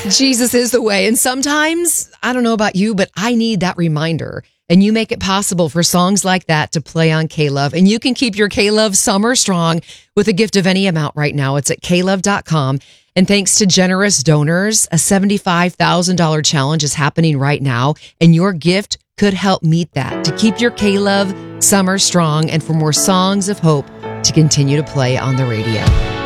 Jesus is the way. And sometimes, I don't know about you, but I need that reminder. And you make it possible for songs like that to play on K-Love. And you can keep your K-Love summer strong with a gift of any amount right now. It's at klove.com. And thanks to generous donors, a $75,000 challenge is happening right now. And your gift could help meet that, to keep your K-Love summer strong and for more songs of hope to continue to play on the radio.